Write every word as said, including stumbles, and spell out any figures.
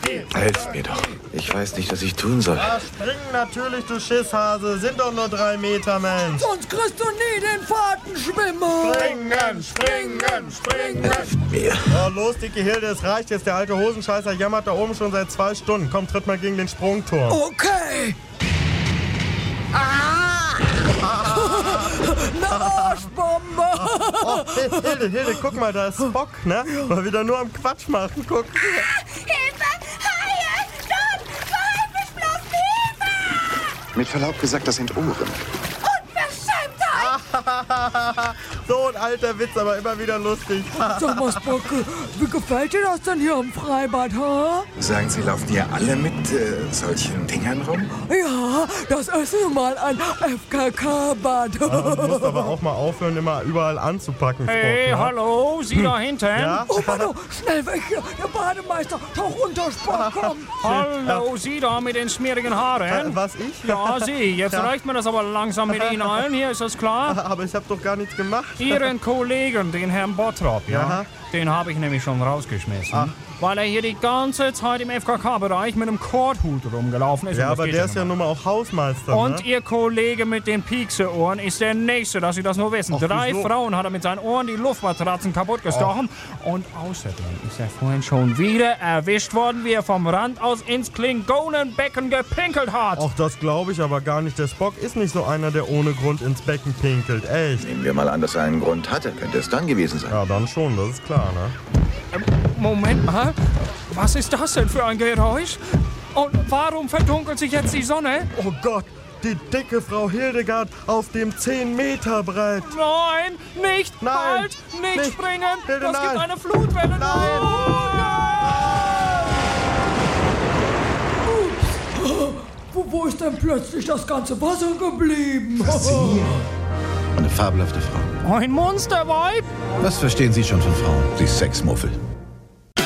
Helft mir doch. Ich weiß nicht, was ich tun soll. Ja, springen natürlich, du Schisshase. Sind doch nur drei Meter, Mensch. Sonst kriegst du nie den Fahrtenschwimmer. Springen, springen, springen. Helft mir. Oh, los, dicke Hilde, es reicht jetzt. Der alte Hosenscheißer jammert da oben schon seit zwei Stunden. Komm, tritt mal gegen den Sprungturm. Okay. Ah! Eine Arschbombe. Oh, Hilde, Hilde, guck mal, da ist Spock, ne? Mal wieder nur am Quatsch machen, guck. Hilfe! Haie! Stopp! Verhalten bloß Hilfe! Mit Verlaub gesagt, das sind Ohren. Unverschämtheit! So ein alter Witz, aber immer wieder lustig. Sag mal, Spock, wie gefällt dir das denn hier im Freibad, ha? Sagen Sie, laufen hier alle mit äh, solchen Dingern rum? Ja, das ist nun mal ein F K K-Bad. Du musst aber auch mal aufhören, immer überall anzupacken, Spock. Hey, ne? hallo, Sie da hinten? Ja? Oh Mann, oh, schnell weg hier. Der Bademeister, tauch runter, Spock, komm. Hallo, Sie da mit den schmierigen Äh, Haaren? was, ich? Ja, Sie, jetzt Ja. reicht mir das aber langsam mit Ihnen allen hier, ist das klar? Aber ich hab doch gar nichts gemacht. Ihren Kollegen, den Herrn Bottrop, ja, Aha. den habe ich nämlich schon rausgeschmissen. Ach. Weil er hier die ganze Zeit im F K K-Bereich mit einem Korthut rumgelaufen ist. Ja, Und das aber geht der ist ja nun nun mal auch Hausmeister, mal. Und ne? Ihr Kollege mit den Piekseohren ist der Nächste, dass Sie das nur wissen. Ach, Drei wieso? Frauen hat er mit seinen Ohren die Luftmatratzen kaputtgestochen. Und außerdem ist er vorhin schon wieder erwischt worden, wie er vom Rand aus ins Klingonenbecken gepinkelt hat. Ach, das glaube ich aber gar nicht. Der Spock ist nicht so einer, der ohne Grund ins Becken pinkelt. Echt. Nehmen wir mal an, dass er einen Grund hatte. Könnte es dann gewesen sein. Ja, dann schon, das ist klar, ne? Moment mal, was ist das denn für ein Geräusch? Und warum verdunkelt sich jetzt die Sonne? Oh Gott, die dicke Frau Hildegard auf dem zehn Meter Brett. Nein, nicht, Nein, halt, nicht, nicht. springen, Hilde, das nein. gibt eine Flutwelle. Nein. Wo, wo ist denn plötzlich das ganze Wasser geblieben? Faszinierend. Eine fabelhafte Frau. Ein Monsterweib? Was verstehen Sie schon von Frauen, Sie Sexmuffel?